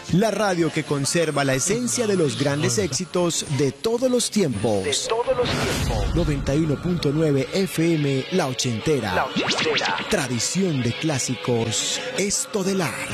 La radio que conserva la esencia de los grandes éxitos de todos los tiempos. 91.9 FM La Ochentera. Tradición de clásicos, esto de la